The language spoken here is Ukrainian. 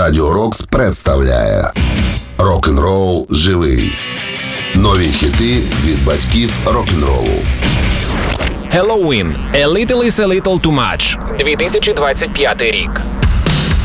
Радіо Рокс представляє Рок-н-рол живий. Нові хіти від батьків рок-н-ролу. Helloween – A Little is a Little Too Much. 2025 рік.